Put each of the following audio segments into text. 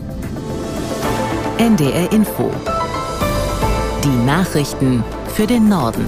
NDR Info. Die Nachrichten für den Norden.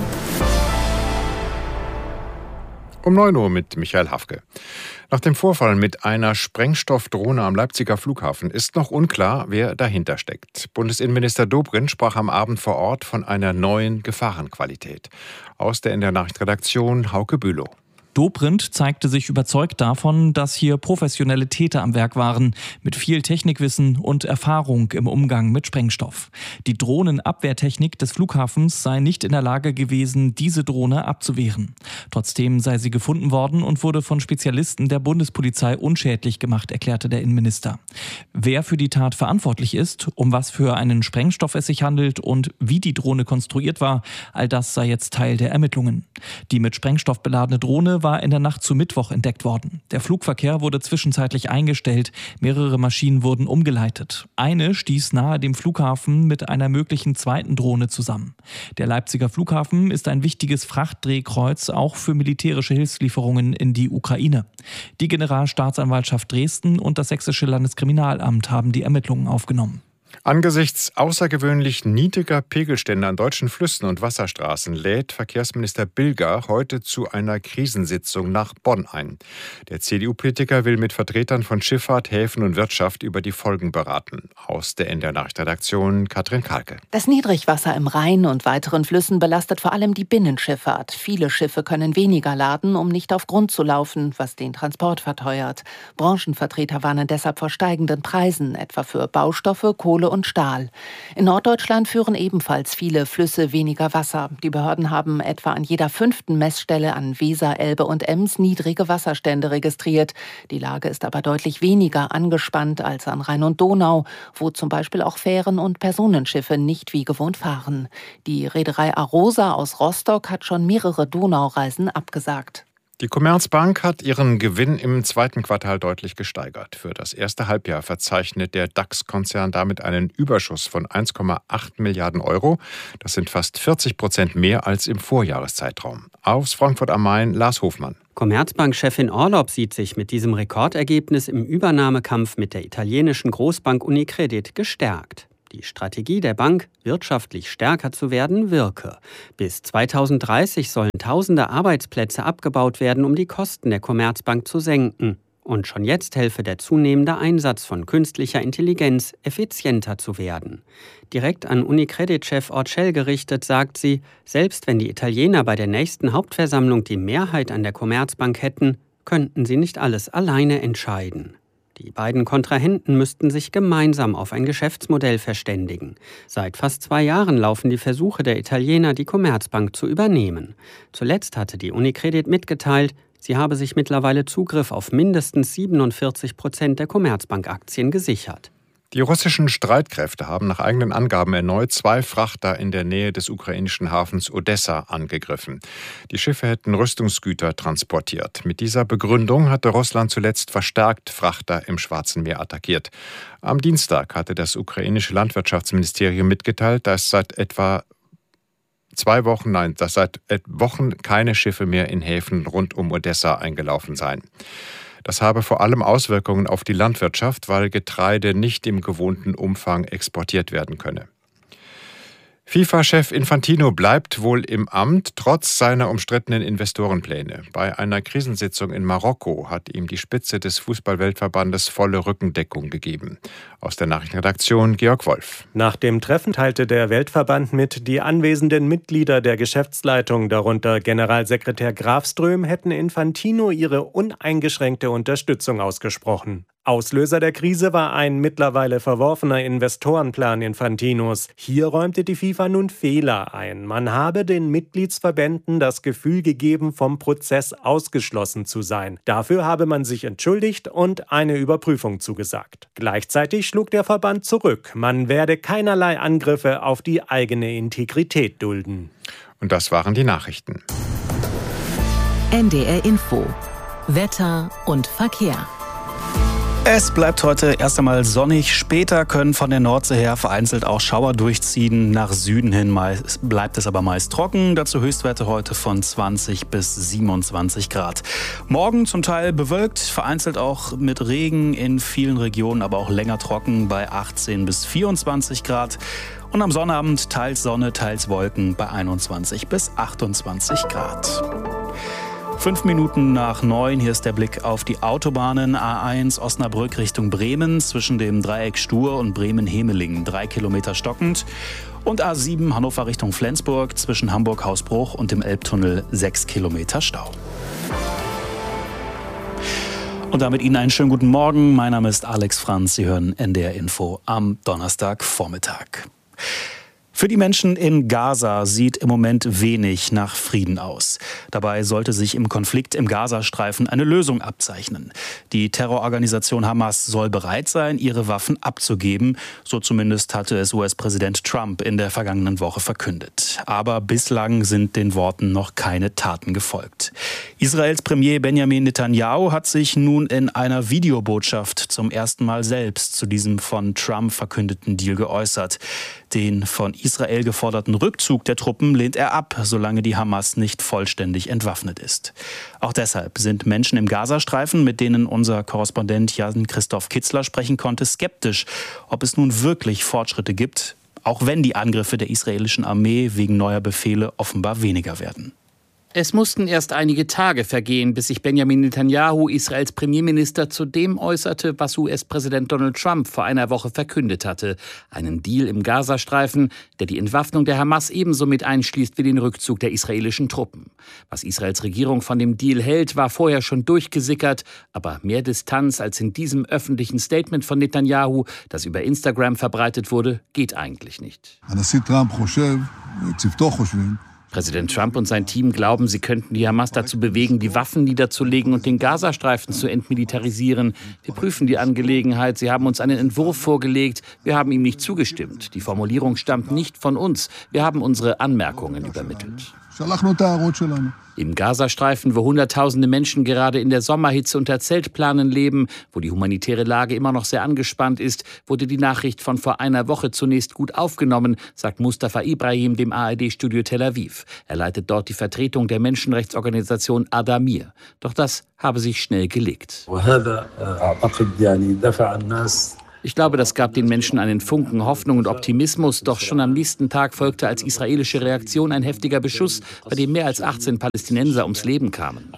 Um 9 Uhr mit Michael Hafke. Nach dem Vorfall mit einer Sprengstoffdrohne am Leipziger Flughafen ist noch unklar, wer dahinter steckt. Bundesinnenminister Dobrindt sprach am Abend vor Ort von einer neuen Gefahrenqualität. Aus der NDR Nachrichtenredaktion Hauke Bülow. Dobrindt zeigte sich überzeugt davon, dass hier professionelle Täter am Werk waren, mit viel Technikwissen und Erfahrung im Umgang mit Sprengstoff. Die Drohnenabwehrtechnik des Flughafens sei nicht in der Lage gewesen, diese Drohne abzuwehren. Trotzdem sei sie gefunden worden und wurde von Spezialisten der Bundespolizei unschädlich gemacht, erklärte der Innenminister. Wer für die Tat verantwortlich ist, um was für einen Sprengstoff es sich handelt und wie die Drohne konstruiert war, all das sei jetzt Teil der Ermittlungen. Die mit Sprengstoff beladene Drohne war in der Nacht zu Mittwoch entdeckt worden. Der Flugverkehr wurde zwischenzeitlich eingestellt, mehrere Maschinen wurden umgeleitet. Eine stieß nahe dem Flughafen mit einer möglichen zweiten Drohne zusammen. Der Leipziger Flughafen ist ein wichtiges Frachtdrehkreuz auch für militärische Hilfslieferungen in die Ukraine. Die Generalstaatsanwaltschaft Dresden und das Sächsische Landeskriminalamt haben die Ermittlungen aufgenommen. Angesichts außergewöhnlich niedriger Pegelstände an deutschen Flüssen und Wasserstraßen lädt Verkehrsminister Bilger heute zu einer Krisensitzung nach Bonn ein. Der CDU-Politiker will mit Vertretern von Schifffahrt, Häfen und Wirtschaft über die Folgen beraten. Aus der NDR Nachrichtenredaktion Katrin Kalke. Das Niedrigwasser im Rhein und weiteren Flüssen belastet vor allem die Binnenschifffahrt. Viele Schiffe können weniger laden, um nicht auf Grund zu laufen, was den Transport verteuert. Branchenvertreter warnen deshalb vor steigenden Preisen, etwa für Baustoffe, Kohle und Stahl. In Norddeutschland führen ebenfalls viele Flüsse weniger Wasser. Die Behörden haben etwa an jeder 5. Messstelle an Weser, Elbe und Ems niedrige Wasserstände registriert. Die Lage ist aber deutlich weniger angespannt als an Rhein und Donau, wo zum Beispiel auch Fähren und Personenschiffe nicht wie gewohnt fahren. Die Reederei Arosa aus Rostock hat schon mehrere Donaureisen abgesagt. Die Commerzbank hat ihren Gewinn im zweiten Quartal deutlich gesteigert. Für das erste Halbjahr verzeichnet der DAX-Konzern damit einen Überschuss von 1,8 Milliarden Euro. Das sind fast 40% mehr als im Vorjahreszeitraum. Aus Frankfurt am Main, Lars Hofmann. Commerzbank-Chefin Orlopp sieht sich mit diesem Rekordergebnis im Übernahmekampf mit der italienischen Großbank Unicredit gestärkt. Die Strategie der Bank, wirtschaftlich stärker zu werden, wirke. Bis 2030 sollen tausende Arbeitsplätze abgebaut werden, um die Kosten der Commerzbank zu senken. Und schon jetzt helfe der zunehmende Einsatz von künstlicher Intelligenz, effizienter zu werden. Direkt an Unicredit-Chef Orcel gerichtet, sagt sie, selbst wenn die Italiener bei der nächsten Hauptversammlung die Mehrheit an der Commerzbank hätten, könnten sie nicht alles alleine entscheiden. Die beiden Kontrahenten müssten sich gemeinsam auf ein Geschäftsmodell verständigen. Seit fast 2 Jahren laufen die Versuche der Italiener, die Commerzbank zu übernehmen. Zuletzt hatte die Unicredit mitgeteilt, sie habe sich mittlerweile Zugriff auf mindestens 47% der Commerzbank-Aktien gesichert. Die russischen Streitkräfte haben nach eigenen Angaben erneut 2 Frachter in der Nähe des ukrainischen Hafens Odessa angegriffen. Die Schiffe hätten Rüstungsgüter transportiert. Mit dieser Begründung hatte Russland zuletzt verstärkt Frachter im Schwarzen Meer attackiert. Am Dienstag hatte das ukrainische Landwirtschaftsministerium mitgeteilt, dass seit Wochen keine Schiffe mehr in Häfen rund um Odessa eingelaufen seien. Das habe vor allem Auswirkungen auf die Landwirtschaft, weil Getreide nicht im gewohnten Umfang exportiert werden könne. FIFA-Chef Infantino bleibt wohl im Amt, trotz seiner umstrittenen Investorenpläne. Bei einer Krisensitzung in Marokko hat ihm die Spitze des Fußball-Weltverbandes volle Rückendeckung gegeben. Aus der Nachrichtenredaktion Georg Wolf. Nach dem Treffen teilte der Weltverband mit, die anwesenden Mitglieder der Geschäftsleitung, darunter Generalsekretär Grafström, hätten Infantino ihre uneingeschränkte Unterstützung ausgesprochen. Auslöser der Krise war ein mittlerweile verworfener Investorenplan Infantinos. Hier räumte die FIFA nun Fehler ein. Man habe den Mitgliedsverbänden das Gefühl gegeben, vom Prozess ausgeschlossen zu sein. Dafür habe man sich entschuldigt und eine Überprüfung zugesagt. Gleichzeitig schlug der Verband zurück. Man werde keinerlei Angriffe auf die eigene Integrität dulden. Und das waren die Nachrichten. NDR Info. Wetter und Verkehr. Es bleibt heute erst einmal sonnig. Später können von der Nordsee her vereinzelt auch Schauer durchziehen. Nach Süden hin bleibt es aber meist trocken. Dazu Höchstwerte heute von 20 bis 27 Grad. Morgen zum Teil bewölkt, vereinzelt auch mit Regen in vielen Regionen, aber auch länger trocken bei 18 bis 24 Grad. Und am Sonnabend teils Sonne, teils Wolken bei 21 bis 28 Grad. 5 Minuten nach 9, hier ist der Blick auf die Autobahnen. A1 Osnabrück Richtung Bremen zwischen dem Dreieck Stur und Bremen-Hemelingen 3 Kilometer stockend. Und A7 Hannover Richtung Flensburg zwischen Hamburg-Hausbruch und dem Elbtunnel 6 Kilometer Stau. Und damit Ihnen einen schönen guten Morgen. Mein Name ist Alex Franz. Sie hören NDR Info am Donnerstagvormittag. Für die Menschen in Gaza sieht im Moment wenig nach Frieden aus. Dabei sollte sich im Konflikt im Gazastreifen eine Lösung abzeichnen. Die Terrororganisation Hamas soll bereit sein, ihre Waffen abzugeben. So zumindest hatte es US-Präsident Trump in der vergangenen Woche verkündet. Aber bislang sind den Worten noch keine Taten gefolgt. Israels Premier Benjamin Netanyahu hat sich nun in einer Videobotschaft zum ersten Mal selbst zu diesem von Trump verkündeten Deal geäußert. Den von Israel geforderten Rückzug der Truppen lehnt er ab, solange die Hamas nicht vollständig entwaffnet ist. Auch deshalb sind Menschen im Gazastreifen, mit denen unser Korrespondent Jan-Christoph Kitzler sprechen konnte, skeptisch, ob es nun wirklich Fortschritte gibt, auch wenn die Angriffe der israelischen Armee wegen neuer Befehle offenbar weniger werden. Es mussten erst einige Tage vergehen, bis sich Benjamin Netanyahu, Israels Premierminister, zu dem äußerte, was US-Präsident Donald Trump vor einer Woche verkündet hatte. Einen Deal im Gazastreifen, der die Entwaffnung der Hamas ebenso mit einschließt wie den Rückzug der israelischen Truppen. Was Israels Regierung von dem Deal hält, war vorher schon durchgesickert. Aber mehr Distanz als in diesem öffentlichen Statement von Netanyahu, das über Instagram verbreitet wurde, geht eigentlich nicht. Präsident Trump und sein Team glauben, sie könnten die Hamas dazu bewegen, die Waffen niederzulegen und den Gazastreifen zu entmilitarisieren. Wir prüfen die Angelegenheit. Sie haben uns einen Entwurf vorgelegt. Wir haben ihm nicht zugestimmt. Die Formulierung stammt nicht von uns. Wir haben unsere Anmerkungen übermittelt. Im Gazastreifen, wo Hunderttausende Menschen gerade in der Sommerhitze unter Zeltplanen leben, wo die humanitäre Lage immer noch sehr angespannt ist, wurde die Nachricht von vor einer Woche zunächst gut aufgenommen, sagt Mustafa Ibrahim dem ARD-Studio Tel Aviv. Er leitet dort die Vertretung der Menschenrechtsorganisation Adamir. Doch das habe sich schnell gelegt. Ich glaube, das gab den Menschen einen Funken Hoffnung und Optimismus. Doch schon am nächsten Tag folgte als israelische Reaktion ein heftiger Beschuss, bei dem mehr als 18 Palästinenser ums Leben kamen.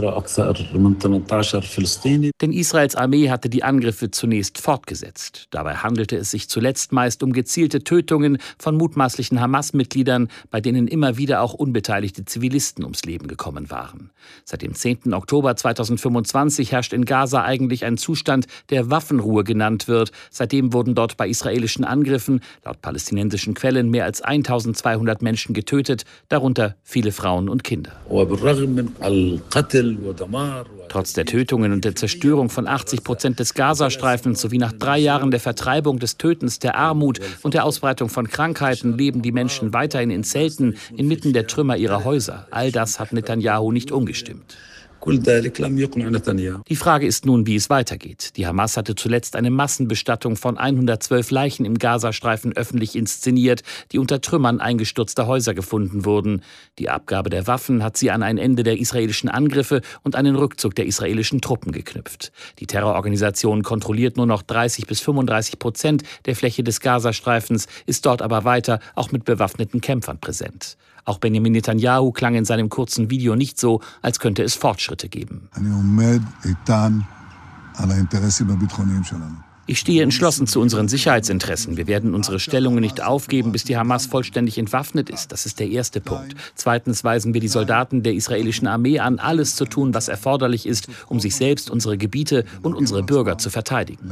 Denn Israels Armee hatte die Angriffe zunächst fortgesetzt. Dabei handelte es sich zuletzt meist um gezielte Tötungen von mutmaßlichen Hamas-Mitgliedern, bei denen immer wieder auch unbeteiligte Zivilisten ums Leben gekommen waren. Seit dem 10. Oktober 2025 herrscht in Gaza eigentlich ein Zustand, der Waffenruhe genannt wird. Seitdem wurden dort bei israelischen Angriffen, laut palästinensischen Quellen, mehr als 1200 Menschen getötet, darunter viele Frauen und Kinder. Trotz der Tötungen und der Zerstörung von 80% des Gazastreifens sowie nach 3 Jahren der Vertreibung, des Tötens, der Armut und der Ausbreitung von Krankheiten leben die Menschen weiterhin in Zelten inmitten der Trümmer ihrer Häuser. All das hat Netanyahu nicht umgestimmt. Die Frage ist nun, wie es weitergeht. Die Hamas hatte zuletzt eine Massenbestattung von 112 Leichen im Gazastreifen öffentlich inszeniert, die unter Trümmern eingestürzter Häuser gefunden wurden. Die Abgabe der Waffen hat sie an ein Ende der israelischen Angriffe und einen Rückzug der israelischen Truppen geknüpft. Die Terrororganisation kontrolliert nur noch 30-35% der Fläche des Gazastreifens, ist dort aber weiter auch mit bewaffneten Kämpfern präsent. Auch Benjamin Netanyahu klang in seinem kurzen Video nicht so, als könnte es Fortschritte geben. Ich stehe entschlossen zu unseren Sicherheitsinteressen. Wir werden unsere Stellungen nicht aufgeben, bis die Hamas vollständig entwaffnet ist. Das ist der erste Punkt. Zweitens weisen wir die Soldaten der israelischen Armee an, alles zu tun, was erforderlich ist, um sich selbst, unsere Gebiete und unsere Bürger zu verteidigen.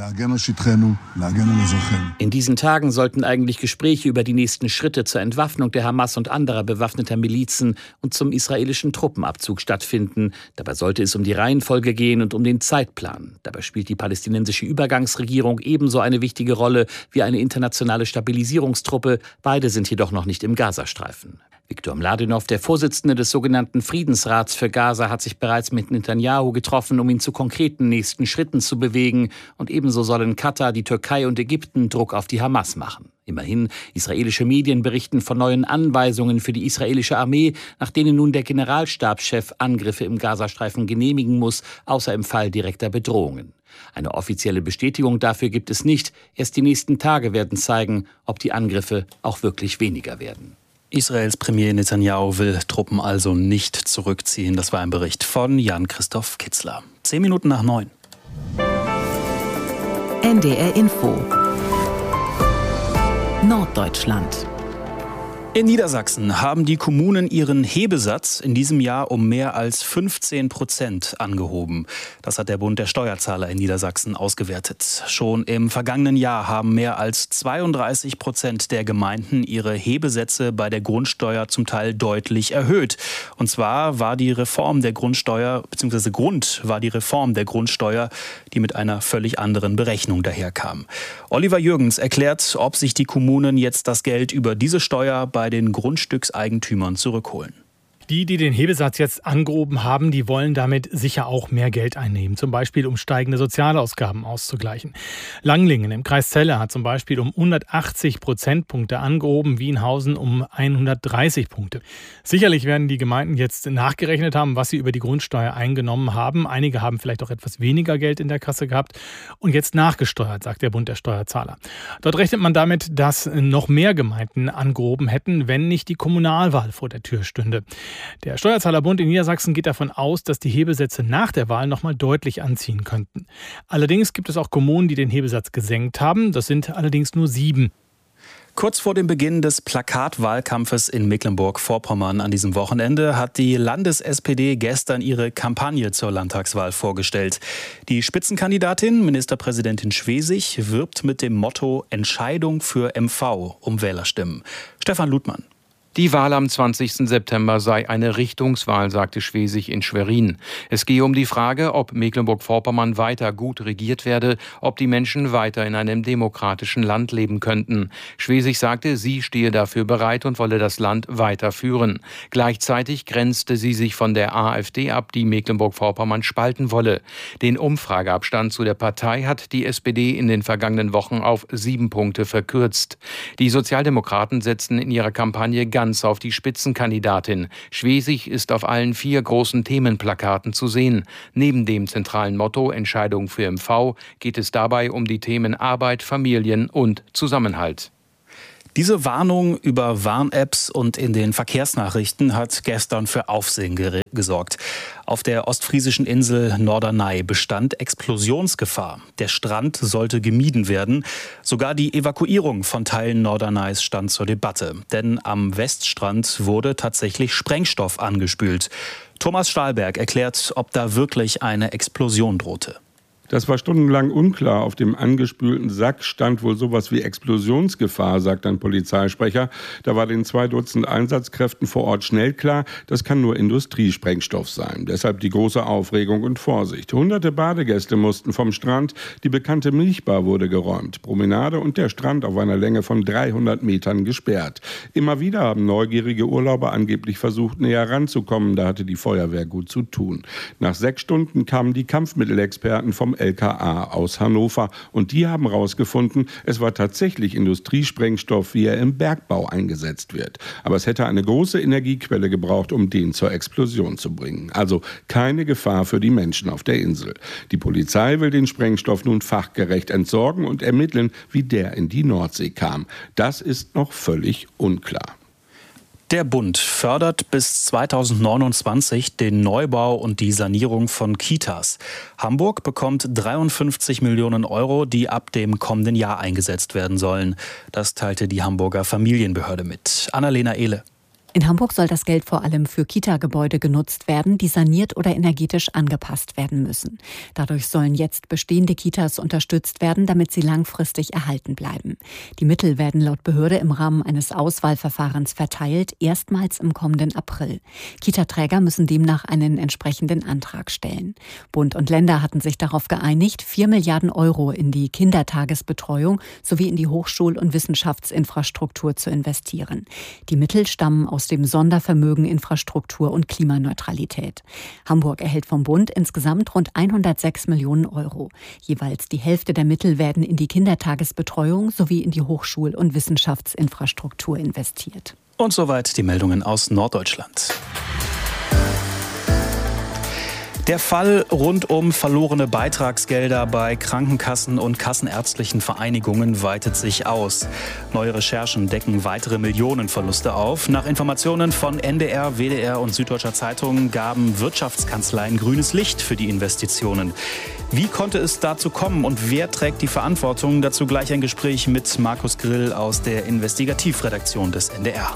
In diesen Tagen sollten eigentlich Gespräche über die nächsten Schritte zur Entwaffnung der Hamas und anderer bewaffneter Milizen und zum israelischen Truppenabzug stattfinden. Dabei sollte es um die Reihenfolge gehen und um den Zeitplan. Dabei spielt die palästinensische Übergangsregierung Regierung ebenso eine wichtige Rolle wie eine internationale Stabilisierungstruppe. Beide sind jedoch noch nicht im Gazastreifen. Viktor Mladenov, der Vorsitzende des sogenannten Friedensrats für Gaza, hat sich bereits mit Netanyahu getroffen, um ihn zu konkreten nächsten Schritten zu bewegen. Und ebenso sollen Katar, die Türkei und Ägypten Druck auf die Hamas machen. Immerhin, israelische Medien berichten von neuen Anweisungen für die israelische Armee, nach denen nun der Generalstabschef Angriffe im Gazastreifen genehmigen muss, außer im Fall direkter Bedrohungen. Eine offizielle Bestätigung dafür gibt es nicht. Erst die nächsten Tage werden zeigen, ob die Angriffe auch wirklich weniger werden. Israels Premier Netanyahu will Truppen also nicht zurückziehen. Das war ein Bericht von Jan-Christoph Kitzler. 9:10. NDR Info Norddeutschland. In Niedersachsen haben die Kommunen ihren Hebesatz in diesem Jahr um mehr als 15% angehoben. Das hat der Bund der Steuerzahler in Niedersachsen ausgewertet. Schon im vergangenen Jahr haben mehr als 32% der Gemeinden ihre Hebesätze bei der Grundsteuer zum Teil deutlich erhöht. Und zwar war die Reform der Grundsteuer, beziehungsweise Grund war die Reform der Grundsteuer, die mit einer völlig anderen Berechnung daherkam. Oliver Jürgens erklärt, ob sich die Kommunen jetzt das Geld über diese Steuer bei den Grundstückseigentümern zurückholen. Die den Hebesatz jetzt angehoben haben, die wollen damit sicher auch mehr Geld einnehmen, zum Beispiel um steigende Sozialausgaben auszugleichen. Langlingen im Kreis Celle hat zum Beispiel um 180 Prozentpunkte angehoben, Wienhausen um 130 Punkte. Sicherlich werden die Gemeinden jetzt nachgerechnet haben, was sie über die Grundsteuer eingenommen haben. Einige haben vielleicht auch etwas weniger Geld in der Kasse gehabt und jetzt nachgesteuert, sagt der Bund der Steuerzahler. Dort rechnet man damit, dass noch mehr Gemeinden angehoben hätten, wenn nicht die Kommunalwahl vor der Tür stünde. Der Steuerzahlerbund in Niedersachsen geht davon aus, dass die Hebesätze nach der Wahl nochmal deutlich anziehen könnten. Allerdings gibt es auch Kommunen, die den Hebesatz gesenkt haben. Das sind allerdings nur 7. Kurz vor dem Beginn des Plakatwahlkampfes in Mecklenburg-Vorpommern an diesem Wochenende hat die Landes-SPD gestern ihre Kampagne zur Landtagswahl vorgestellt. Die Spitzenkandidatin, Ministerpräsidentin Schwesig, wirbt mit dem Motto Entscheidung für MV um Wählerstimmen. Stefan Ludmann. Die Wahl am 20. September sei eine Richtungswahl, sagte Schwesig in Schwerin. Es gehe um die Frage, ob Mecklenburg-Vorpommern weiter gut regiert werde, ob die Menschen weiter in einem demokratischen Land leben könnten. Schwesig sagte, sie stehe dafür bereit und wolle das Land weiter führen. Gleichzeitig grenzte sie sich von der AfD ab, die Mecklenburg-Vorpommern spalten wolle. Den Umfrageabstand zu der Partei hat die SPD in den vergangenen Wochen auf 7 Punkte verkürzt. Die Sozialdemokraten setzen in ihrer Kampagne ganz auf die Spitzenkandidatin. Schwesig ist auf allen 4 großen Themenplakaten zu sehen. Neben dem zentralen Motto Entscheidung für MV geht es dabei um die Themen Arbeit, Familien und Zusammenhalt. Diese Warnung über Warn-Apps und in den Verkehrsnachrichten hat gestern für Aufsehen gesorgt. Auf der ostfriesischen Insel Norderney bestand Explosionsgefahr. Der Strand sollte gemieden werden. Sogar die Evakuierung von Teilen Norderneys stand zur Debatte. Denn am Weststrand wurde tatsächlich Sprengstoff angespült. Thomas Stahlberg erklärt, ob da wirklich eine Explosion drohte. Das war stundenlang unklar. Auf dem angespülten Sack stand wohl sowas wie Explosionsgefahr, sagt ein Polizeisprecher. Da war den 2 Dutzend Einsatzkräften vor Ort schnell klar, das kann nur Industriesprengstoff sein. Deshalb die große Aufregung und Vorsicht. Hunderte Badegäste mussten vom Strand. Die bekannte Milchbar wurde geräumt. Promenade und der Strand auf einer Länge von 300 Metern gesperrt. Immer wieder haben neugierige Urlauber angeblich versucht, näher ranzukommen. Da hatte die Feuerwehr gut zu tun. Nach 6 Stunden kamen die Kampfmittelexperten vom LKA aus Hannover. Und die haben herausgefunden, es war tatsächlich Industriesprengstoff, wie er im Bergbau eingesetzt wird. Aber es hätte eine große Energiequelle gebraucht, um den zur Explosion zu bringen. Also keine Gefahr für die Menschen auf der Insel. Die Polizei will den Sprengstoff nun fachgerecht entsorgen und ermitteln, wie der in die Nordsee kam. Das ist noch völlig unklar. Der Bund fördert bis 2029 den Neubau und die Sanierung von Kitas. Hamburg bekommt 53 Millionen Euro, die ab dem kommenden Jahr eingesetzt werden sollen. Das teilte die Hamburger Familienbehörde mit. Annalena Ehle. In Hamburg soll das Geld vor allem für Kita-Gebäude genutzt werden, die saniert oder energetisch angepasst werden müssen. Dadurch sollen jetzt bestehende Kitas unterstützt werden, damit sie langfristig erhalten bleiben. Die Mittel werden laut Behörde im Rahmen eines Auswahlverfahrens verteilt, erstmals im kommenden April. Kita-Träger müssen demnach einen entsprechenden Antrag stellen. Bund und Länder hatten sich darauf geeinigt, 4 Milliarden Euro in die Kindertagesbetreuung sowie in die Hochschul- und Wissenschaftsinfrastruktur zu investieren. Die Mittel stammen aus dem Sondervermögen Infrastruktur und Klimaneutralität. Hamburg erhält vom Bund insgesamt rund 106 Millionen Euro. Jeweils die Hälfte der Mittel werden in die Kindertagesbetreuung sowie in die Hochschul- und Wissenschaftsinfrastruktur investiert. Und soweit die Meldungen aus Norddeutschland. Der Fall rund um verlorene Beitragsgelder bei Krankenkassen und kassenärztlichen Vereinigungen weitet sich aus. Neue Recherchen decken weitere Millionenverluste auf. Nach Informationen von NDR, WDR und Süddeutscher Zeitung gaben Wirtschaftskanzleien grünes Licht für die Investitionen. Wie konnte es dazu kommen und wer trägt die Verantwortung? Dazu gleich ein Gespräch mit Markus Grill aus der Investigativredaktion des NDR.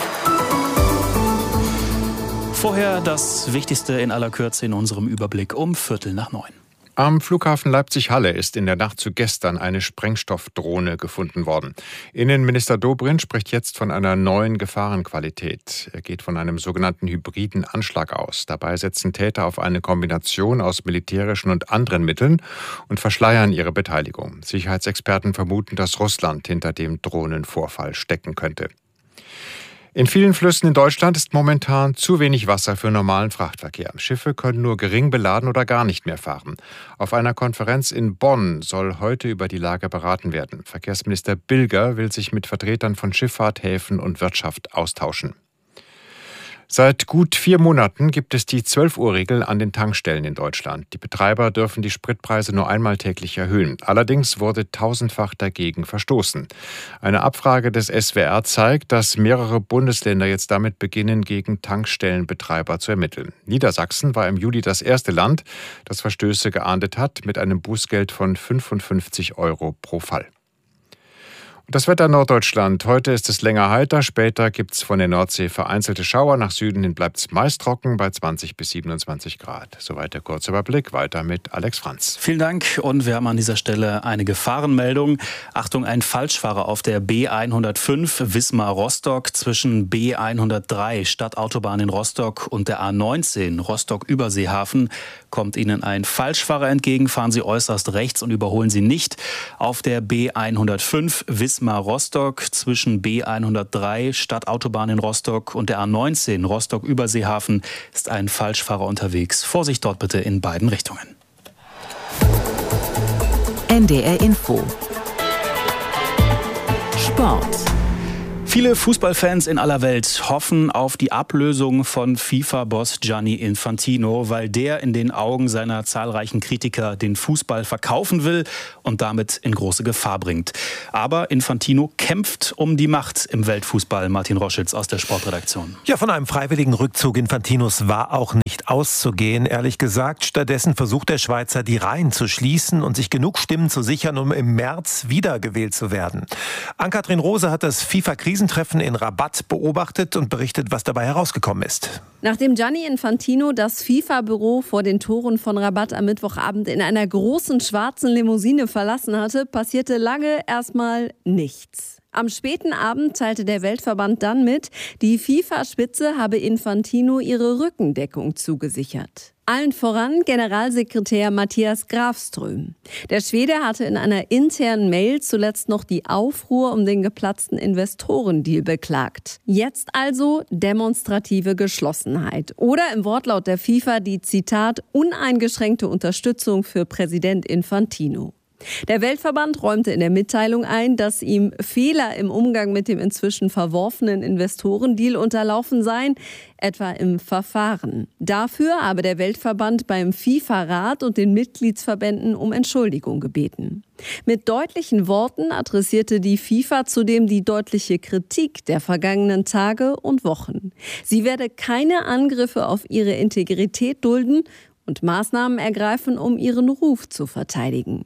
Vorher das Wichtigste in aller Kürze in unserem Überblick um 8:45. Am Flughafen Leipzig-Halle ist in der Nacht zu gestern eine Sprengstoffdrohne gefunden worden. Innenminister Dobrindt spricht jetzt von einer neuen Gefahrenqualität. Er geht von einem sogenannten hybriden Anschlag aus. Dabei setzen Täter auf eine Kombination aus militärischen und anderen Mitteln und verschleiern ihre Beteiligung. Sicherheitsexperten vermuten, dass Russland hinter dem Drohnenvorfall stecken könnte. In vielen Flüssen in Deutschland ist momentan zu wenig Wasser für normalen Frachtverkehr. Schiffe können nur gering beladen oder gar nicht mehr fahren. Auf einer Konferenz in Bonn soll heute über die Lage beraten werden. Verkehrsminister Bilger will sich mit Vertretern von Schifffahrt, Häfen und Wirtschaft austauschen. Seit gut 4 Monaten gibt es die 12-Uhr-Regel an den Tankstellen in Deutschland. Die Betreiber dürfen die Spritpreise nur einmal täglich erhöhen. Allerdings wurde tausendfach dagegen verstoßen. Eine Abfrage des SWR zeigt, dass mehrere Bundesländer jetzt damit beginnen, gegen Tankstellenbetreiber zu ermitteln. Niedersachsen war im Juli das erste Land, das Verstöße geahndet hat, mit einem Bußgeld von 55 € pro Fall. Das Wetter in Norddeutschland. Heute ist es länger heiter, später gibt es von der Nordsee vereinzelte Schauer. Nach Süden hin bleibt es meist trocken bei 20 bis 27 Grad. Soweit der kurze Überblick. Weiter mit Alex Franz. Vielen Dank und wir haben an dieser Stelle eine Gefahrenmeldung. Achtung, ein Falschfahrer auf der B105 Wismar-Rostock zwischen B103 Stadtautobahn in Rostock und der A19 Rostock-Überseehafen. Kommt Ihnen ein Falschfahrer entgegen, fahren Sie äußerst rechts und überholen Sie nicht. Auf der B105 Wismar-Rostock zwischen B103 Stadtautobahn in Rostock und der A19 Rostock-Überseehafen ist ein Falschfahrer unterwegs. Vorsicht dort bitte in beiden Richtungen. NDR Info. Sport. Viele Fußballfans in aller Welt hoffen auf die Ablösung von FIFA-Boss Gianni Infantino, weil der in den Augen seiner zahlreichen Kritiker den Fußball verkaufen will und damit in große Gefahr bringt. Aber Infantino kämpft um die Macht im Weltfußball. Martin Roschitz aus der Sportredaktion. Ja, von einem freiwilligen Rückzug Infantinos war auch nicht auszugehen, ehrlich gesagt. Stattdessen versucht der Schweizer, die Reihen zu schließen und sich genug Stimmen zu sichern, um im März wiedergewählt zu werden. Ann-Kathrin Rose hat das FIFA-Krisentreffen in Rabat beobachtet und berichtet, was dabei herausgekommen ist. Nachdem Gianni Infantino das FIFA-Büro vor den Toren von Rabat am Mittwochabend in einer großen schwarzen Limousine verlassen hatte, passierte lange erstmal nichts. Am späten Abend teilte der Weltverband dann mit, die FIFA-Spitze habe Infantino ihre Rückendeckung zugesichert. Allen voran Generalsekretär Mattias Grafström. Der Schwede hatte in einer internen Mail zuletzt noch die Aufruhr um den geplatzten Investorendeal beklagt. Jetzt also demonstrative Geschlossenheit. Oder im Wortlaut der FIFA die, Zitat, uneingeschränkte Unterstützung für Präsident Infantino. Der Weltverband räumte in der Mitteilung ein, dass ihm Fehler im Umgang mit dem inzwischen verworfenen Investorendeal unterlaufen seien, etwa im Verfahren. Dafür habe der Weltverband beim FIFA-Rat und den Mitgliedsverbänden um Entschuldigung gebeten. Mit deutlichen Worten adressierte die FIFA zudem die deutliche Kritik der vergangenen Tage und Wochen. Sie werde keine Angriffe auf ihre Integrität dulden und Maßnahmen ergreifen, um ihren Ruf zu verteidigen.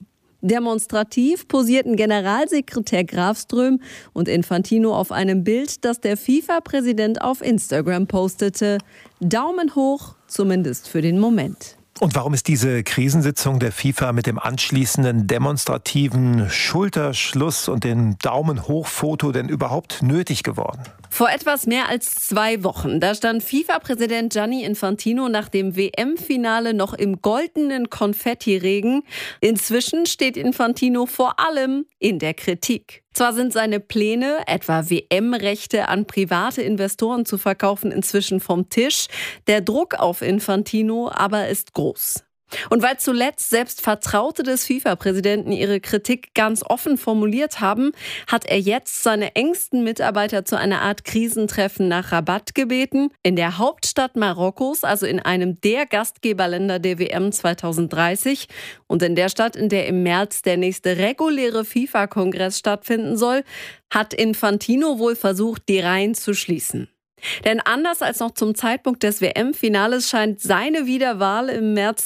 Demonstrativ posierten Generalsekretär Grafström und Infantino auf einem Bild, das der FIFA-Präsident auf Instagram postete. Daumen hoch, zumindest für den Moment. Und warum ist diese Krisensitzung der FIFA mit dem anschließenden demonstrativen Schulterschluss und dem Daumen-hoch-Foto denn überhaupt nötig geworden? Vor etwas mehr als 2 Wochen, da stand FIFA-Präsident Gianni Infantino nach dem WM-Finale noch im goldenen Konfettiregen. Inzwischen steht Infantino vor allem in der Kritik. Zwar sind seine Pläne, etwa WM-Rechte an private Investoren zu verkaufen, inzwischen vom Tisch. Der Druck auf Infantino aber ist groß. Und weil zuletzt selbst Vertraute des FIFA-Präsidenten ihre Kritik ganz offen formuliert haben, hat er jetzt seine engsten Mitarbeiter zu einer Art Krisentreffen nach Rabat gebeten. In der Hauptstadt Marokkos, also in einem der Gastgeberländer der WM 2030. Und in der Stadt, in der im März der nächste reguläre FIFA-Kongress stattfinden soll, hat Infantino wohl versucht, die Reihen zu schließen. Denn anders als noch zum Zeitpunkt des WM-Finales scheint seine Wiederwahl im März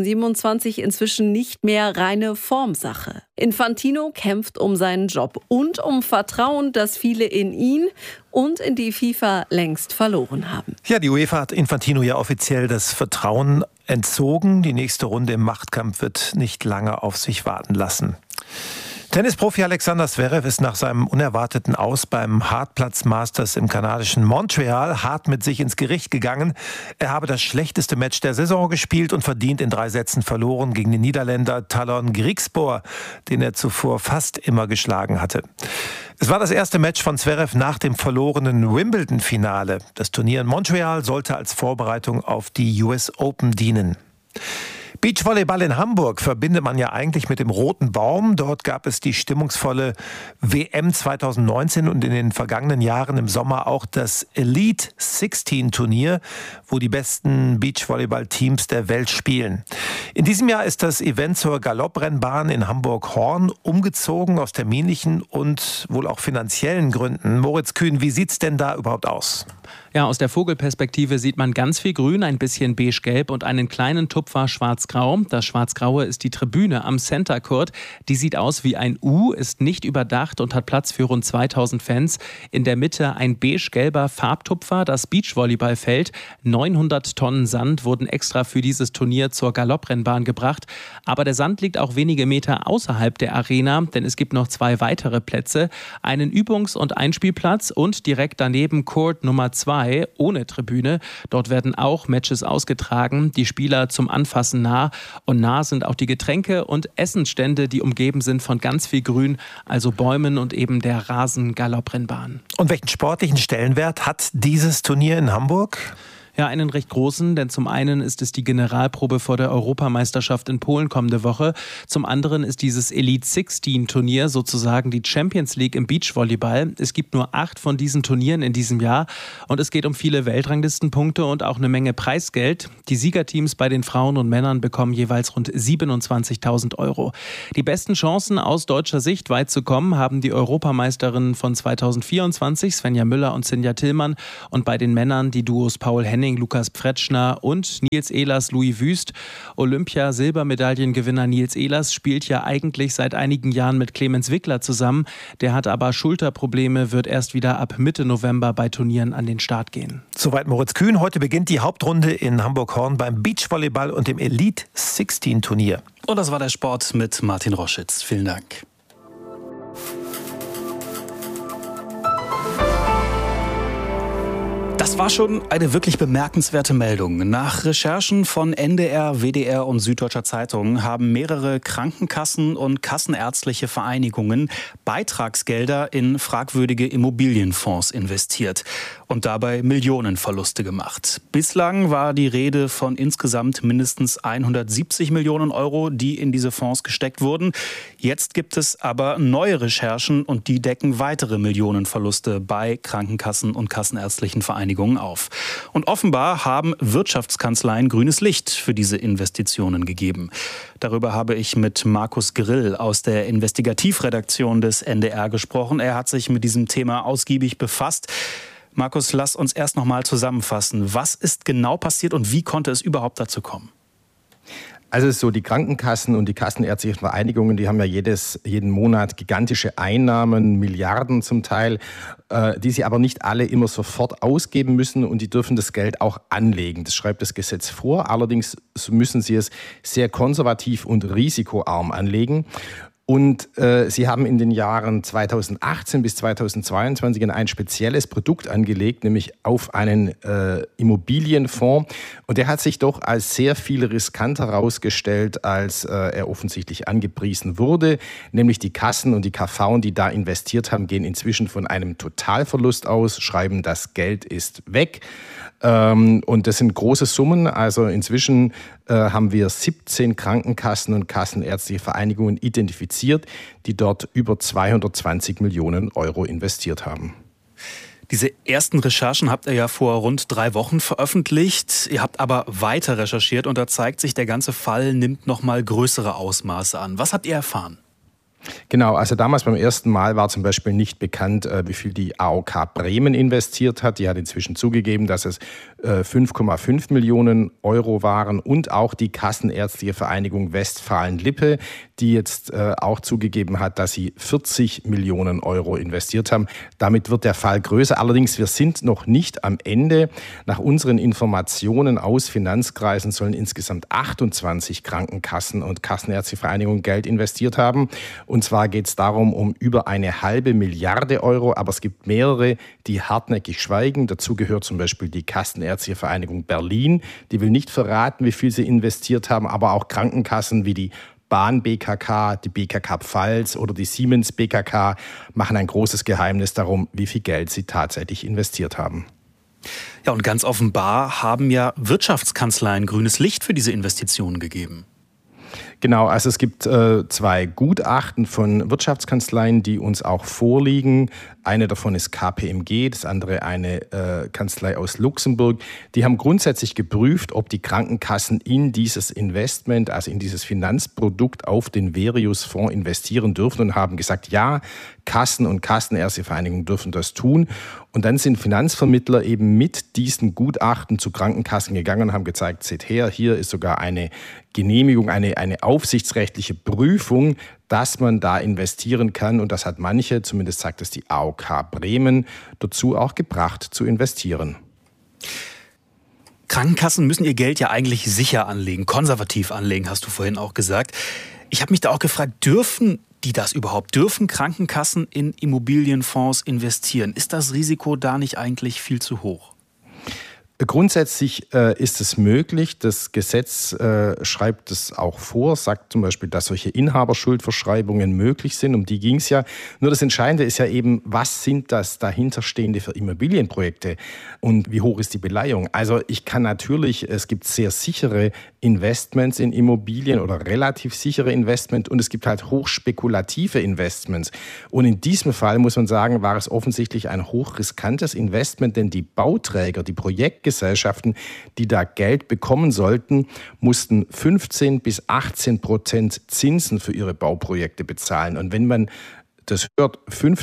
2027 inzwischen nicht mehr reine Formsache. Infantino kämpft um seinen Job und um Vertrauen, das viele in ihn und in die FIFA längst verloren haben. Ja, die UEFA hat Infantino ja offiziell das Vertrauen entzogen. Die nächste Runde im Machtkampf wird nicht lange auf sich warten lassen. Tennisprofi Alexander Zverev ist nach seinem unerwarteten Aus beim Hartplatz Masters im kanadischen Montreal hart mit sich ins Gericht gegangen. Er habe das schlechteste Match der Saison gespielt und verdient in 3 Sätzen verloren gegen den Niederländer Talon Griekspoor, den er zuvor fast immer geschlagen hatte. Es war das erste Match von Zverev nach dem verlorenen Wimbledon-Finale. Das Turnier in Montreal sollte als Vorbereitung auf die US Open dienen. Beachvolleyball in Hamburg verbindet man ja eigentlich mit dem Roten Baum. Dort gab es die stimmungsvolle WM 2019 und in den vergangenen Jahren im Sommer auch das Elite 16 Turnier, wo die besten Beachvolleyball-Teams der Welt spielen. In diesem Jahr ist das Event zur Galopprennbahn in Hamburg-Horn umgezogen aus terminlichen und wohl auch finanziellen Gründen. Moritz Kühn, wie sieht's denn da überhaupt aus? Ja, aus der Vogelperspektive sieht man ganz viel Grün, ein bisschen beige-gelb und einen kleinen Tupfer schwarz-grau. Das Schwarz-Graue ist die Tribüne am Center Court. Die sieht aus wie ein U, ist nicht überdacht und hat Platz für rund 2000 Fans. In der Mitte ein beige-gelber Farbtupfer, das Beachvolleyballfeld. 900 Tonnen Sand wurden extra für dieses Turnier zur Galopprennbahn gebracht. Aber der Sand liegt auch wenige Meter außerhalb der Arena, denn es gibt noch 2 weitere Plätze. Einen Übungs- und Einspielplatz und direkt daneben Court Nummer 2 ohne Tribüne. Dort werden auch Matches ausgetragen, die Spieler zum Anfassen nah. Und nah sind auch die Getränke und Essensstände, die umgeben sind von ganz viel Grün, also Bäumen und eben der Rasen-Galopprennbahn. Und welchen sportlichen Stellenwert hat dieses Turnier in Hamburg? Ja, einen recht großen, denn zum einen ist es die Generalprobe vor der Europameisterschaft in Polen kommende Woche. Zum anderen ist dieses Elite 16 Turnier sozusagen die Champions League im Beachvolleyball. Es gibt nur 8 von diesen Turnieren in diesem Jahr und es geht um viele Weltranglistenpunkte und auch eine Menge Preisgeld. Die Siegerteams bei den Frauen und Männern bekommen jeweils rund 27.000 €. Die besten Chancen aus deutscher Sicht weit zu kommen haben die Europameisterinnen von 2024, Svenja Müller und Sinja Tillmann, und bei den Männern die Duos Paul Henning, Lukas Pfretschner und Nils Ehlers, Louis Wüst. Olympia-Silbermedaillengewinner Nils Ehlers spielt ja eigentlich seit einigen Jahren mit Clemens Wickler zusammen. Der hat aber Schulterprobleme, wird erst wieder ab Mitte November bei Turnieren an den Start gehen. Soweit Moritz Kühn. Heute beginnt die Hauptrunde in Hamburg-Horn beim Beachvolleyball und dem Elite 16 Turnier. Und das war der Sport mit Martin Roschitz. Vielen Dank. Das war schon eine wirklich bemerkenswerte Meldung. Nach Recherchen von NDR, WDR und Süddeutscher Zeitung haben mehrere Krankenkassen und kassenärztliche Vereinigungen Beitragsgelder in fragwürdige Immobilienfonds investiert und dabei Millionenverluste gemacht. Bislang war die Rede von insgesamt mindestens 170 Millionen €, die in diese Fonds gesteckt wurden. Jetzt gibt es aber neue Recherchen und die decken weitere Millionenverluste bei Krankenkassen und kassenärztlichen Vereinigungen auf. Und offenbar haben Wirtschaftskanzleien grünes Licht für diese Investitionen gegeben. Darüber habe ich mit Markus Grill aus der Investigativredaktion des NDR gesprochen. Er hat sich mit diesem Thema ausgiebig befasst. Markus, lass uns erst noch mal zusammenfassen. Was ist genau passiert und wie konnte es überhaupt dazu kommen? Also es ist so, die Krankenkassen und die kassenärztlichen Vereinigungen, die haben ja jeden Monat gigantische Einnahmen, Milliarden zum Teil, die sie aber nicht alle immer sofort ausgeben müssen und die dürfen das Geld auch anlegen. Das schreibt das Gesetz vor. Allerdings müssen sie es sehr konservativ und risikoarm anlegen. Und sie haben in den Jahren 2018 bis 2022 ein spezielles Produkt angelegt, nämlich auf einen Immobilienfonds. Und der hat sich doch als sehr viel riskanter herausgestellt, als er offensichtlich angepriesen wurde. Nämlich die Kassen und die KV, die da investiert haben, gehen inzwischen von einem Totalverlust aus, schreiben, das Geld ist weg. Und das sind große Summen. Also inzwischen haben wir 17 Krankenkassen und kassenärztliche Vereinigungen identifiziert, die dort über 220 Millionen Euro investiert haben. Diese ersten Recherchen habt ihr ja vor rund 3 Wochen veröffentlicht. Ihr habt aber weiter recherchiert und da zeigt sich, der ganze Fall nimmt noch mal größere Ausmaße an. Was habt ihr erfahren? Genau, also damals beim ersten Mal war zum Beispiel nicht bekannt, wie viel die AOK Bremen investiert hat. Die hat inzwischen zugegeben, dass es 5,5 Millionen Euro waren und auch die Kassenärztliche Vereinigung Westfalen-Lippe, die jetzt auch zugegeben hat, dass sie 40 Millionen Euro investiert haben. Damit wird der Fall größer. Allerdings, wir sind noch nicht am Ende. Nach unseren Informationen aus Finanzkreisen sollen insgesamt 28 Krankenkassen und Kassenärztliche Vereinigungen Geld investiert haben. Und zwar geht es darum, um über 1,5 Milliarde Euro, aber es gibt mehrere, die hartnäckig schweigen. Dazu gehört zum Beispiel die Kassenärztliche Vereinigung Berlin. Die will nicht verraten, wie viel sie investiert haben, aber auch Krankenkassen wie die Bahn BKK, die BKK Pfalz oder die Siemens BKK machen ein großes Geheimnis darum, wie viel Geld sie tatsächlich investiert haben. Ja, und ganz offenbar haben ja Wirtschaftskanzleien grünes Licht für diese Investitionen gegeben. Genau, also es gibt 2 Gutachten von Wirtschaftskanzleien, die uns auch vorliegen. Eine davon ist KPMG, das andere eine Kanzlei aus Luxemburg. Die haben grundsätzlich geprüft, ob die Krankenkassen in dieses Investment, also in dieses Finanzprodukt auf den Verius-Fonds investieren dürfen und haben gesagt, ja, Kassen und Kassenärztliche Vereinigungen dürfen das tun. Und dann sind Finanzvermittler eben mit diesen Gutachten zu Krankenkassen gegangen und haben gezeigt, seht her, hier ist sogar eine Genehmigung, eine aufsichtsrechtliche Prüfung, dass man da investieren kann. Und das hat manche, zumindest sagt es die AOK Bremen, dazu auch gebracht, zu investieren. Krankenkassen müssen ihr Geld ja eigentlich sicher anlegen, konservativ anlegen, hast du vorhin auch gesagt. Ich habe mich da auch gefragt, dürfen die das überhaupt? Dürfen Krankenkassen in Immobilienfonds investieren? Ist das Risiko da nicht eigentlich viel zu hoch? Grundsätzlich ist es möglich. Das Gesetz schreibt es auch vor, sagt zum Beispiel, dass solche Inhaberschuldverschreibungen möglich sind. Um die ging es ja. Nur das Entscheidende ist ja eben, was sind das dahinterstehende für Immobilienprojekte und wie hoch ist die Beleihung? Also ich kann natürlich, es gibt sehr sichere Investments in Immobilien oder relativ sichere Investments und es gibt halt hochspekulative Investments. Und in diesem Fall muss man sagen, war es offensichtlich ein hochriskantes Investment, denn die Bauträger, die Projektgesellschaften, die da Geld bekommen sollten, mussten 15-18% Zinsen für ihre Bauprojekte bezahlen. Und wenn man das hört,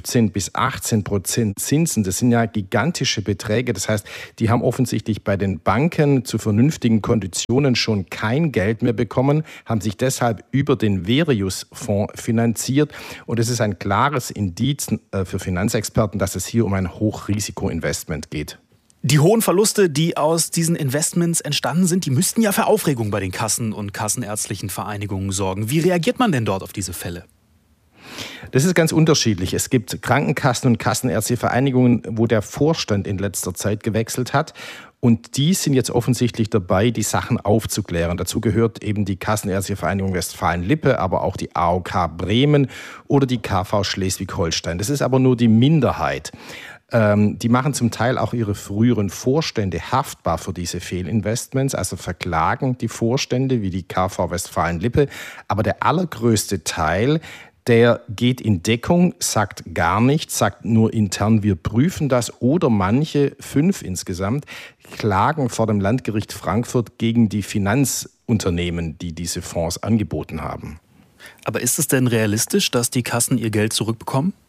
15-18% Zinsen, das sind ja gigantische Beträge. Das heißt, die haben offensichtlich bei den Banken zu vernünftigen Konditionen schon kein Geld mehr bekommen, haben sich deshalb über den Verius-Fonds finanziert. Und es ist ein klares Indiz für Finanzexperten, dass es hier um ein Hochrisiko-Investment geht. Die hohen Verluste, die aus diesen Investments entstanden sind, die müssten ja für Aufregung bei den Kassen und kassenärztlichen Vereinigungen sorgen. Wie reagiert man denn dort auf diese Fälle? Das ist ganz unterschiedlich. Es gibt Krankenkassen und kassenärztliche Vereinigungen, wo der Vorstand in letzter Zeit gewechselt hat. Und die sind jetzt offensichtlich dabei, die Sachen aufzuklären. Dazu gehört eben die Kassenärztliche Vereinigung Westfalen-Lippe, aber auch die AOK Bremen oder die KV Schleswig-Holstein. Das ist aber nur die Minderheit. Die machen zum Teil auch ihre früheren Vorstände haftbar für diese Fehlinvestments, also verklagen die Vorstände wie die KV Westfalen-Lippe. Aber der allergrößte Teil, der geht in Deckung, sagt gar nichts, sagt nur intern, wir prüfen das. Oder manche, 5 insgesamt, klagen vor dem Landgericht Frankfurt gegen die Finanzunternehmen, die diese Fonds angeboten haben. Aber ist es denn realistisch, dass die Kassen ihr Geld zurückbekommen?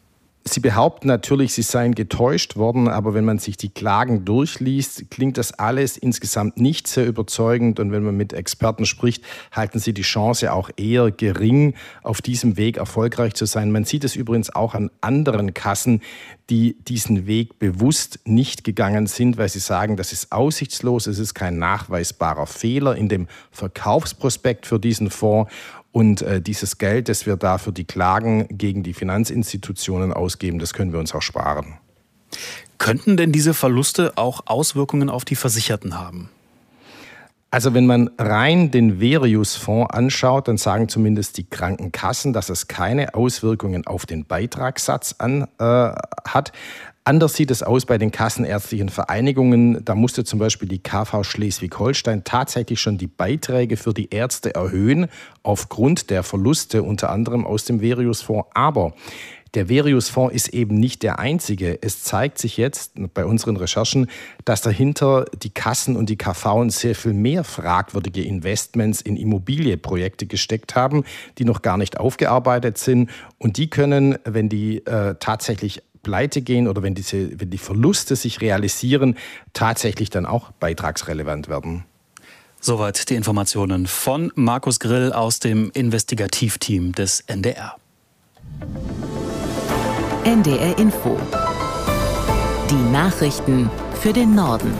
Sie behaupten natürlich, sie seien getäuscht worden, aber wenn man sich die Klagen durchliest, klingt das alles insgesamt nicht sehr überzeugend. Und wenn man mit Experten spricht, halten sie die Chance auch eher gering, auf diesem Weg erfolgreich zu sein. Man sieht es übrigens auch an anderen Kassen, die diesen Weg bewusst nicht gegangen sind, weil sie sagen, das ist aussichtslos, es ist kein nachweisbarer Fehler in dem Verkaufsprospekt für diesen Fonds. Und dieses Geld, das wir da für die Klagen gegen die Finanzinstitutionen ausgeben, das können wir uns auch sparen. Könnten denn diese Verluste auch Auswirkungen auf die Versicherten haben? Also wenn man rein den Verius-Fonds anschaut, dann sagen zumindest die Krankenkassen, dass es keine Auswirkungen auf den Beitragssatz hat. Anders sieht es aus bei den kassenärztlichen Vereinigungen. Da musste zum Beispiel die KV Schleswig-Holstein tatsächlich schon die Beiträge für die Ärzte erhöhen, aufgrund der Verluste unter anderem aus dem Verius-Fonds. Aber der Verius-Fonds ist eben nicht der einzige. Es zeigt sich jetzt bei unseren Recherchen, dass dahinter die Kassen und die KV sehr viel mehr fragwürdige Investments in Immobilienprojekte gesteckt haben, die noch gar nicht aufgearbeitet sind. Und die können, wenn die tatsächlich pleite gehen oder wenn die Verluste sich realisieren, tatsächlich dann auch beitragsrelevant werden. Soweit die Informationen von Markus Grill aus dem Investigativteam des NDR. NDR Info. Die Nachrichten für den Norden.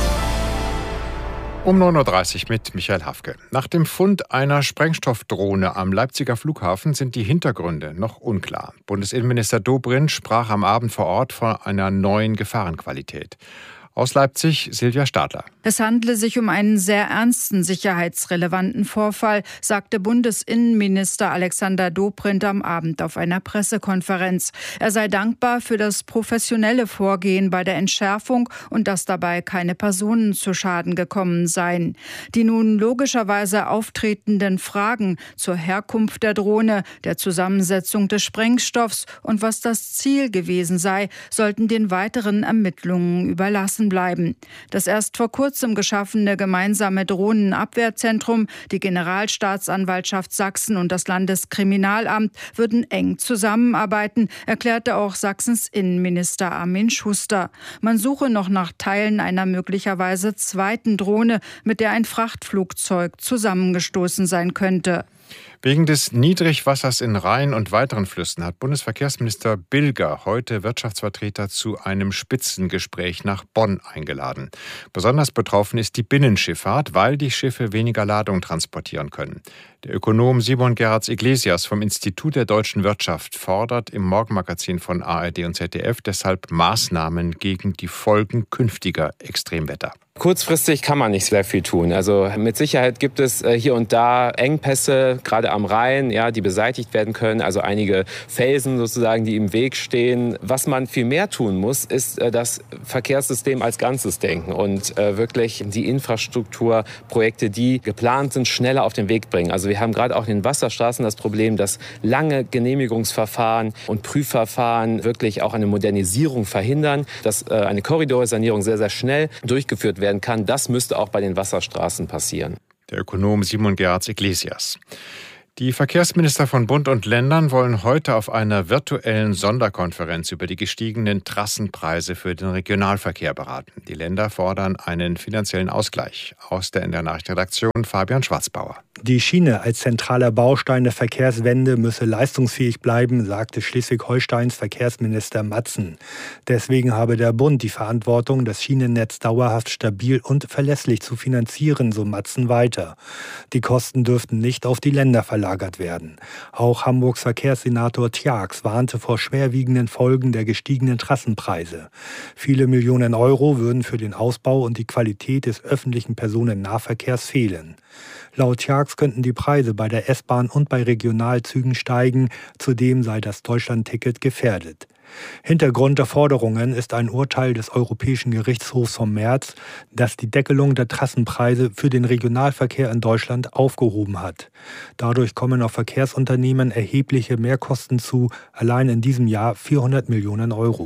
Um 9.30 Uhr mit Michael Hafke. Nach dem Fund einer Sprengstoffdrohne am Leipziger Flughafen sind die Hintergründe noch unklar. Bundesinnenminister Dobrindt sprach am Abend vor Ort von einer neuen Gefahrenqualität. Aus Leipzig Silvia Stadler. Es handle sich um einen sehr ernsten sicherheitsrelevanten Vorfall, sagte Bundesinnenminister Alexander Dobrindt am Abend auf einer Pressekonferenz. Er sei dankbar für das professionelle Vorgehen bei der Entschärfung und dass dabei keine Personen zu Schaden gekommen seien. Die nun logischerweise auftretenden Fragen zur Herkunft der Drohne, der Zusammensetzung des Sprengstoffs und was das Ziel gewesen sei, sollten den weiteren Ermittlungen überlassen bleiben. Das erst vor kurzem geschaffene gemeinsame Drohnenabwehrzentrum, die Generalstaatsanwaltschaft Sachsen und das Landeskriminalamt würden eng zusammenarbeiten, erklärte auch Sachsens Innenminister Armin Schuster. Man suche noch nach Teilen einer möglicherweise zweiten Drohne, mit der ein Frachtflugzeug zusammengestoßen sein könnte. Wegen des Niedrigwassers in Rhein und weiteren Flüssen hat Bundesverkehrsminister Bilger heute Wirtschaftsvertreter zu einem Spitzengespräch nach Bonn eingeladen. Besonders betroffen ist die Binnenschifffahrt, weil die Schiffe weniger Ladung transportieren können. Der Ökonom Simon Gerards-Iglesias vom Institut der deutschen Wirtschaft fordert im Morgenmagazin von ARD und ZDF deshalb Maßnahmen gegen die Folgen künftiger Extremwetter. Kurzfristig kann man nicht sehr viel tun. Also mit Sicherheit gibt es hier und da Engpässe, gerade am Rhein, ja, die beseitigt werden können. Also einige Felsen sozusagen, die im Weg stehen. Was man viel mehr tun muss, ist das Verkehrssystem als Ganzes denken und wirklich die Infrastrukturprojekte, die geplant sind, schneller auf den Weg bringen. Also wir haben gerade auch in den Wasserstraßen das Problem, dass lange Genehmigungsverfahren und Prüfverfahren wirklich auch eine Modernisierung verhindern, dass eine Korridorsanierung sehr, sehr schnell durchgeführt werden kann. Das müsste auch bei den Wasserstraßen passieren. Der Ökonom Simon Gerards-Iglesias. Die Verkehrsminister von Bund und Ländern wollen heute auf einer virtuellen Sonderkonferenz über die gestiegenen Trassenpreise für den Regionalverkehr beraten. Die Länder fordern einen finanziellen Ausgleich. Aus der NDR-Nachrichtenredaktion Fabian Schwarzbauer. Die Schiene als zentraler Baustein der Verkehrswende müsse leistungsfähig bleiben, sagte Schleswig-Holsteins Verkehrsminister Matzen. Deswegen habe der Bund die Verantwortung, das Schienennetz dauerhaft stabil und verlässlich zu finanzieren, so Matzen weiter. Die Kosten dürften nicht auf die Länder verlagert werden. Auch Hamburgs Verkehrssenator Tjax warnte vor schwerwiegenden Folgen der gestiegenen Trassenpreise. Viele Millionen Euro würden für den Ausbau und die Qualität des öffentlichen Personennahverkehrs fehlen. Laut Tjax könnten die Preise bei der S-Bahn und bei Regionalzügen steigen. Zudem sei das Deutschlandticket gefährdet. Hintergrund der Forderungen ist ein Urteil des Europäischen Gerichtshofs vom März, das die Deckelung der Trassenpreise für den Regionalverkehr in Deutschland aufgehoben hat. Dadurch kommen auf Verkehrsunternehmen erhebliche Mehrkosten zu, allein in diesem Jahr 400 Millionen Euro.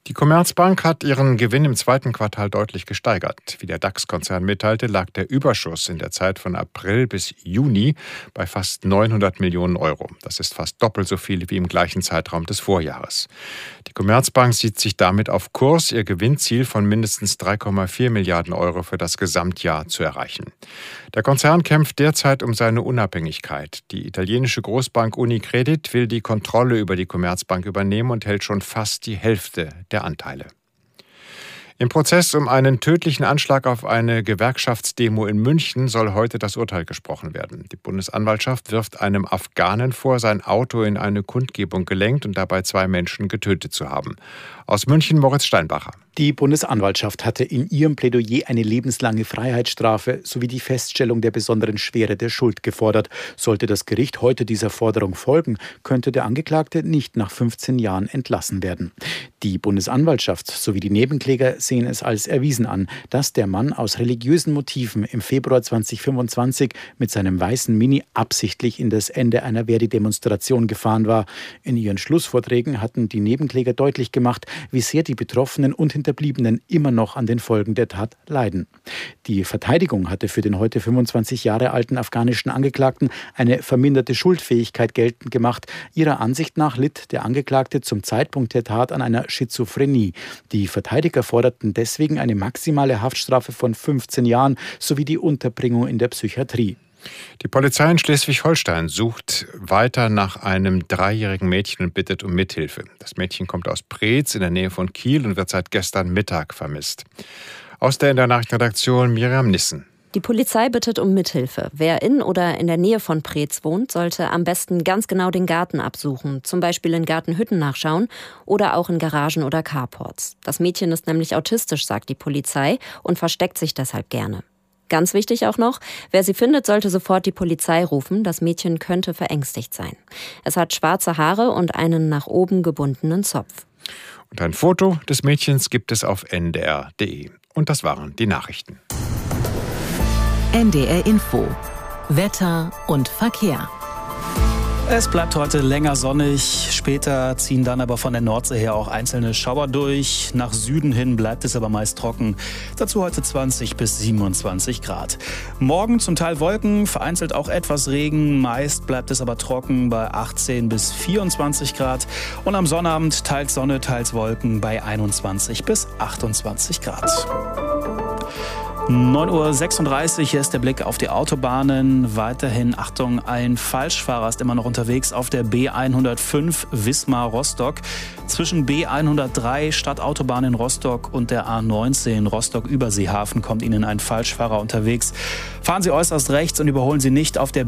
Die Commerzbank hat ihren Gewinn im zweiten Quartal deutlich gesteigert. Wie der DAX-Konzern mitteilte, lag der Überschuss in der Zeit von April bis Juni bei fast 900 Millionen Euro. Das ist fast doppelt so viel wie im gleichen Zeitraum des Vorjahres. Die Commerzbank sieht sich damit auf Kurs, ihr Gewinnziel von mindestens 3,4 Milliarden Euro für das Gesamtjahr zu erreichen. Der Konzern kämpft derzeit um seine Unabhängigkeit. Die italienische Großbank Unicredit will die Kontrolle über die Commerzbank übernehmen und hält schon fast die Hälfte der Anteile. Im Prozess um einen tödlichen Anschlag auf eine Gewerkschaftsdemo in München soll heute das Urteil gesprochen werden. Die Bundesanwaltschaft wirft einem Afghanen vor, sein Auto in eine Kundgebung gelenkt und dabei 2 Menschen getötet zu haben. Aus München Moritz Steinbacher. Die Bundesanwaltschaft hatte in ihrem Plädoyer eine lebenslange Freiheitsstrafe sowie die Feststellung der besonderen Schwere der Schuld gefordert. Sollte das Gericht heute dieser Forderung folgen, könnte der Angeklagte nicht nach 15 Jahren entlassen werden. Die Bundesanwaltschaft sowie die Nebenkläger sehen es als erwiesen an, dass der Mann aus religiösen Motiven im Februar 2025 mit seinem weißen Mini absichtlich in das Ende einer Verdi-Demonstration gefahren war. In ihren Schlussvorträgen hatten die Nebenkläger deutlich gemacht, wie sehr die Betroffenen und Hinterbliebenen immer noch an den Folgen der Tat leiden. Die Verteidigung hatte für den heute 25 Jahre alten afghanischen Angeklagten eine verminderte Schuldfähigkeit geltend gemacht. Ihrer Ansicht nach litt der Angeklagte zum Zeitpunkt der Tat an einer Schizophrenie. Die Verteidiger forderten deswegen eine maximale Haftstrafe von 15 Jahren sowie die Unterbringung in der Psychiatrie. Die Polizei in Schleswig-Holstein sucht weiter nach einem 3-jährigen Mädchen und bittet um Mithilfe. Das Mädchen kommt aus Preetz in der Nähe von Kiel und wird seit gestern Mittag vermisst. Aus der Nachrichtenredaktion Miriam Nissen. Die Polizei bittet um Mithilfe. Wer in oder in der Nähe von Preetz wohnt, sollte am besten ganz genau den Garten absuchen. Zum Beispiel in Gartenhütten nachschauen oder auch in Garagen oder Carports. Das Mädchen ist nämlich autistisch, sagt die Polizei, und versteckt sich deshalb gerne. Ganz wichtig auch noch, wer sie findet, sollte sofort die Polizei rufen. Das Mädchen könnte verängstigt sein. Es hat schwarze Haare und einen nach oben gebundenen Zopf. Und ein Foto des Mädchens gibt es auf ndr.de. Und das waren die Nachrichten. NDR Info. Wetter und Verkehr. Es bleibt heute länger sonnig, später ziehen dann aber von der Nordsee her auch einzelne Schauer durch. Nach Süden hin bleibt es aber meist trocken. Dazu heute 20 bis 27 Grad. Morgen zum Teil Wolken, vereinzelt auch etwas Regen. Meist bleibt es aber trocken bei 18 bis 24 Grad. Und am Sonnabend teils Sonne, teils Wolken bei 21 bis 28 Grad. 9:36 Uhr, hier ist der Blick auf die Autobahnen. Weiterhin Achtung, ein Falschfahrer ist immer noch unterwegs auf der B105 Wismar-Rostock. Zwischen B103 Stadtautobahn in Rostock und der A19 Rostock-Überseehafen kommt Ihnen ein Falschfahrer unterwegs. Fahren Sie äußerst rechts und überholen Sie nicht auf der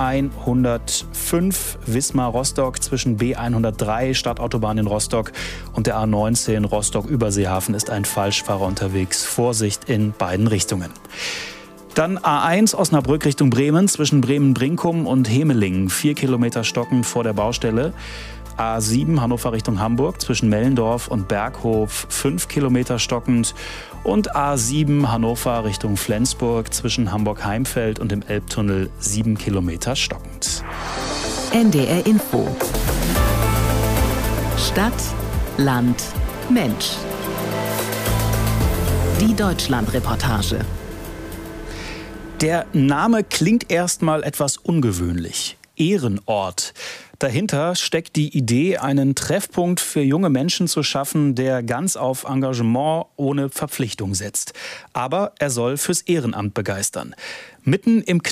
B105 Wismar-Rostock. Zwischen B103 Stadtautobahn in Rostock und der A19 Rostock-Überseehafen ist ein Falschfahrer unterwegs. Vorsicht in beiden Richtungen. Dann A1 Osnabrück Richtung Bremen, zwischen Bremen-Brinkum und Hemelingen. 4 Kilometer stockend vor der Baustelle. A7 Hannover Richtung Hamburg, zwischen Mellendorf und Berghof. 5 Kilometer stockend. Und A7 Hannover Richtung Flensburg, zwischen Hamburg-Heimfeld und dem Elbtunnel. 7 Kilometer stockend. NDR Info. Stadt, Land, Mensch. Die Deutschland-Reportage. Der Name klingt erstmal etwas ungewöhnlich. Ehrenort. Dahinter steckt die Idee, einen Treffpunkt für junge Menschen zu schaffen, der ganz auf Engagement ohne Verpflichtung setzt. Aber er soll fürs Ehrenamt begeistern. Mitten im